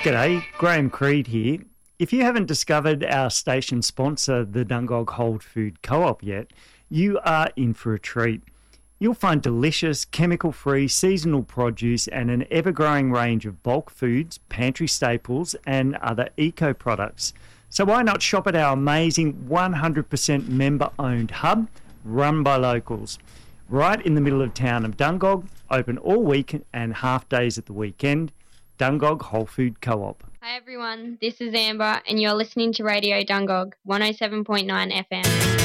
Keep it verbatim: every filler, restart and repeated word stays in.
G'day, Graham Creed here. If you haven't discovered our station sponsor, the Dungog Whole Food Co-op yet, you are in for a treat. You'll find delicious, chemical-free, seasonal produce and an ever-growing range of bulk foods, pantry staples and other eco-products. So why not shop at our amazing one hundred percent member-owned hub, run by locals, right in the middle of town of Dungog, open all week and half days at the weekend. Dungog Whole Food Co-op. Hi everyone, this is Amber and you're listening to Radio Dungog one oh seven point nine F M.